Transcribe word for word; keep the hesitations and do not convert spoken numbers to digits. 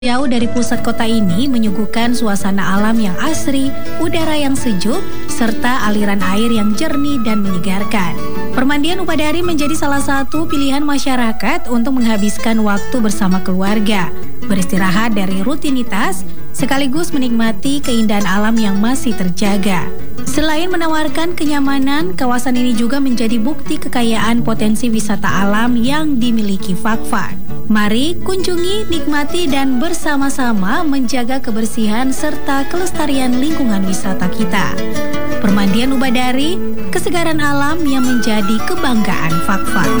Jauh dari pusat kota ini menyuguhkan suasana alam yang asri, udara yang sejuk, serta aliran air yang jernih dan menyegarkan. Permandian Upadari menjadi salah satu pilihan masyarakat untuk menghabiskan waktu bersama keluarga, beristirahat dari rutinitas, sekaligus menikmati keindahan alam yang masih terjaga. Selain menawarkan kenyamanan, kawasan ini juga menjadi bukti kekayaan potensi wisata alam yang dimiliki Fakfak. Mari kunjungi, nikmati, dan bersama-sama menjaga kebersihan serta kelestarian lingkungan wisata kita. Permandian Upadari, kesegaran alam yang menjadi kebanggaan Fakfak.